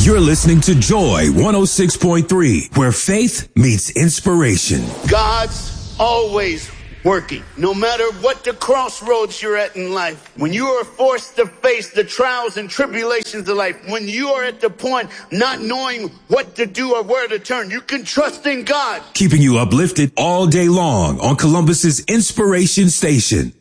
You're listening to Joy 106.3, where faith meets inspiration. God's always working. No matter what the crossroads you're at in life, when you are forced to face the trials and tribulations of life, when you are at the point not knowing what to do or where to turn, you can trust in God. Keeping you uplifted all day long on Columbus's Inspiration Station.